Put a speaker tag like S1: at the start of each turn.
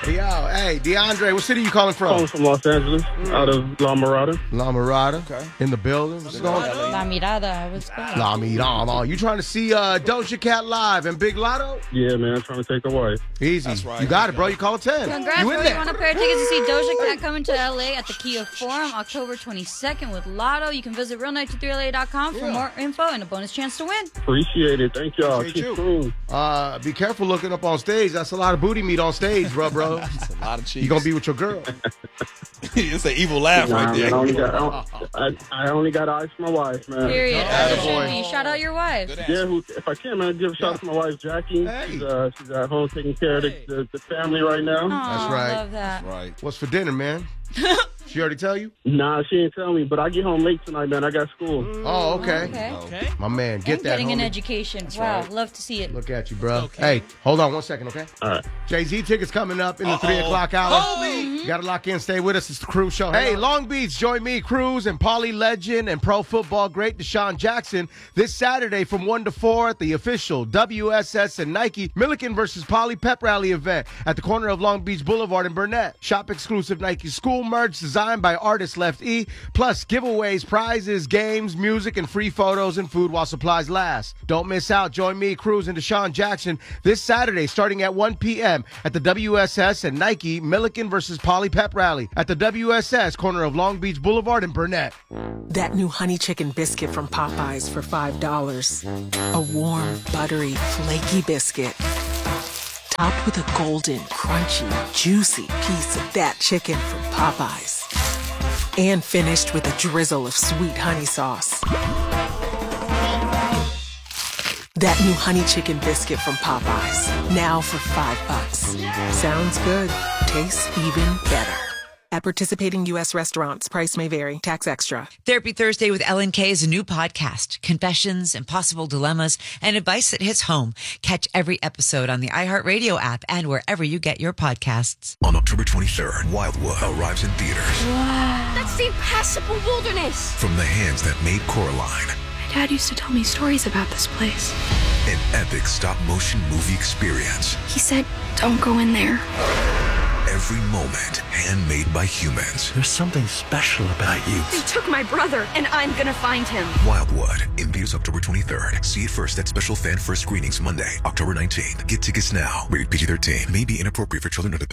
S1: Yo, hey, DeAndre, what city you calling from?
S2: Calling from Los Angeles, out of La Mirada.
S1: La Mirada.
S3: Okay.
S1: In the building. What's going on?
S4: La Mirada. What's going
S1: La Mirada. You trying to see Doja Cat live and Big Lotto?
S2: Yeah, man, I'm trying to take a wife.
S1: Easy.
S3: That's right.
S1: You got it, bro. You call it 10.
S4: Congrats,
S1: you
S4: bro.
S1: in
S4: You
S1: there.
S4: want a pair of tickets to see Doja Cat coming to LA at the Kia Forum October 22nd with Lotto. You can visit real923la.com for more info and a bonus chance to win.
S2: Appreciate it. Thank y'all.
S1: Appreciate
S2: Keep
S1: you.
S2: cool.
S1: Be careful looking up on stage. That's a lot of booty meat on stage, bro.
S3: It's a lot of cheese.
S1: You gonna be with your girl.
S3: It's an evil laugh
S2: Nah,
S3: right there.
S2: man, I only got eyes for my wife, man.
S4: Period. As it
S1: Attaboy.
S4: should be. Shout out your wife.
S3: Good answer.
S2: Yeah, if I can, man, give a shout out to my wife, Jackie.
S1: Hey.
S2: She's at home taking care of the family right now.
S4: Aw,
S1: right.
S4: love that.
S3: Right.
S1: What's for dinner, man? She already tell you?
S2: Nah, she didn't tell me, but I get home late tonight, man. I got school.
S1: Oh, okay.
S4: Okay.
S1: My man, get
S4: And
S1: that,
S4: getting an
S1: homie.
S4: education. Wow,
S3: right.
S4: love to see it.
S1: Look at you, bro. Hey, hold on 1 second, okay?
S2: All right.
S1: Jay-Z tickets coming up in the 3 o'clock hour. You got to lock in. Stay with us. It's the Cruise Show. Hey, Long Beach, join me, Cruz, and Pauly legend and pro football great Deshaun Jackson this Saturday from 1 to 4 at the official WSS and Nike Milliken versus Pauly Pep Rally event at the corner of Long Beach Boulevard and Burnett. Shop exclusive Nike school merch designed by artist Left E, plus giveaways, prizes, games, music, and free photos and food while supplies last. Don't miss out. Join me, Cruz, and Deshaun Jackson this Saturday starting at 1 p.m. at the WSS and Nike Milliken versus Pauly Pep Rally at the WSS corner of Long Beach Boulevard and Burnett.
S5: That new honey chicken biscuit from Popeyes for $5. A warm, buttery, flaky biscuit. Topped with a golden, crunchy, juicy piece of that chicken from Popeyes. And finished with a drizzle of sweet honey sauce. That new honey chicken biscuit from Popeyes. Now for $5. Sounds good. Tastes even better. At participating U.S. restaurants, price may vary. Tax extra.
S6: Therapy Thursday with Ellen K is a new podcast. Confessions, impossible dilemmas, and advice that hits home. Catch every episode on the iHeartRadio app and wherever you get your podcasts.
S7: On October 23rd, Wildwood arrives in theaters.
S8: That's the impassable wilderness.
S7: From the hands that made Coraline,
S8: My dad used to tell me stories about this place.
S7: an epic stop-motion movie experience.
S8: He said, don't go in there.
S7: Every moment handmade by humans.
S9: There's something special about you.
S8: They took my brother, and I'm gonna find him.
S7: Wildwood, in theaters October 23rd. See it first at special fan first screenings Monday, October 19th. Get tickets now. Rated PG-13. May be inappropriate for children under 13.